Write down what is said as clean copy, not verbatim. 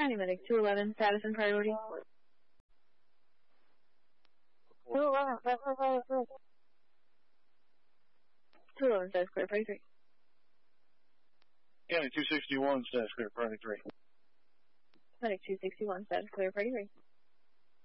County Medic 211, status and priority. 211, status clear, priority 3. County 261, status clear, priority 3. Medic 261, status clear, priority 3.